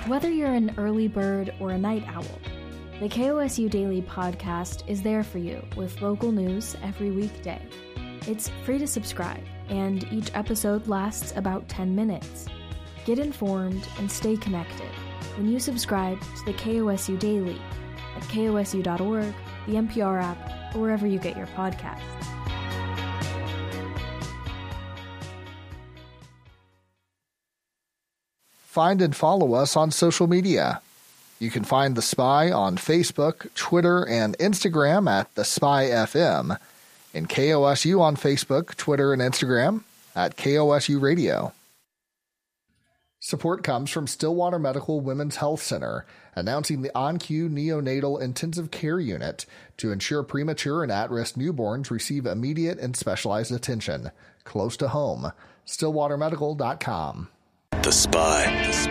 Whether you're an early bird or a night owl, the KOSU Daily Podcast is there for you with local news every weekday. It's free to subscribe, and each episode lasts about 10 minutes. Get informed and stay connected when you subscribe to the KOSU Daily at kosu.org, the NPR app, or wherever you get your podcasts. Find and follow us on social media. You can find The Spy on Facebook, Twitter, and Instagram at The Spy FM, and KOSU on Facebook, Twitter, and Instagram at KOSU Radio. Support comes from Stillwater Medical Women's Health Center, announcing the OnQ Neonatal Intensive Care Unit to ensure premature and at-risk newborns receive immediate and specialized attention, close to home. StillwaterMedical.com. The Spy.